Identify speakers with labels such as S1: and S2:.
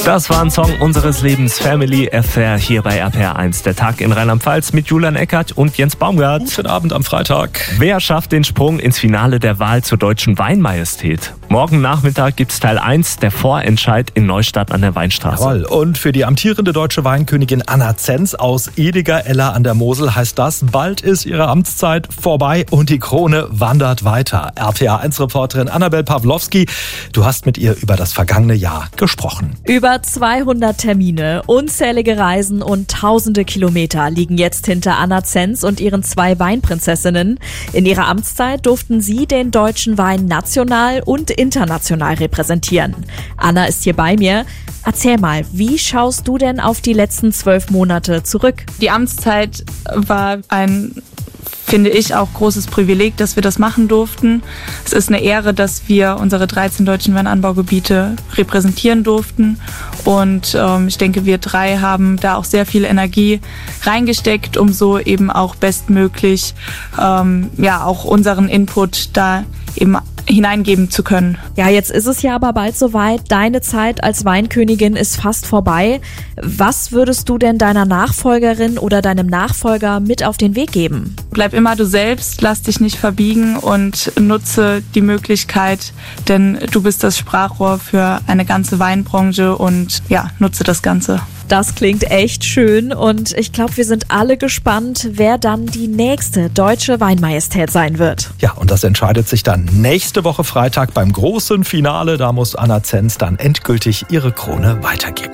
S1: Das war ein Song unseres Lebens, Family Affair, hier bei RPR1. Der Tag in Rheinland-Pfalz mit Julian Eckert und Jens Baumgart.
S2: Guten Abend am Freitag.
S1: Wer schafft den Sprung ins Finale der Wahl zur Deutschen Weinmajestät? Morgen Nachmittag gibt's Teil 1, der Vorentscheid in Neustadt an der Weinstraße.
S2: Jawohl. Und für die amtierende deutsche Weinkönigin Anna Zenz aus Ediger-Eller an der Mosel heißt das, bald ist ihre Amtszeit vorbei und die Krone wandert weiter. RPR1-Reporterin Annabel Pawlowski, du hast mit ihr über das vergangene Jahr gesprochen.
S3: Über 200 Termine, unzählige Reisen und tausende Kilometer liegen jetzt hinter Anna Zenz und ihren 2 Weinprinzessinnen. In ihrer Amtszeit durften sie den deutschen Wein national und international repräsentieren. Anna ist hier bei mir. Erzähl mal, wie schaust du denn auf die letzten 12 Monate zurück?
S4: Die Amtszeit war ein, finde ich, auch großes Privileg, dass wir das machen durften. Es ist eine Ehre, dass wir unsere 13 deutschen Weinanbaugebiete repräsentieren durften. Und ich denke, wir 3 haben da auch sehr viel Energie reingesteckt, um so eben auch bestmöglich auch unseren Input da eben hineingeben zu können.
S3: Ja, jetzt ist es ja aber bald soweit. Deine Zeit als Weinkönigin ist fast vorbei. Was würdest du denn deiner Nachfolgerin oder deinem Nachfolger mit auf den Weg geben?
S4: Bleib immer du selbst, lass dich nicht verbiegen und nutze die Möglichkeit, denn du bist das Sprachrohr für eine ganze Weinbranche und ja, nutze das Ganze.
S3: Das klingt echt schön und ich glaube, wir sind alle gespannt, wer dann die nächste deutsche Weinmajestät sein wird.
S2: Ja, und das entscheidet sich dann nächste Woche Freitag beim großen Finale. Da muss Anna Zenz dann endgültig ihre Krone weitergeben.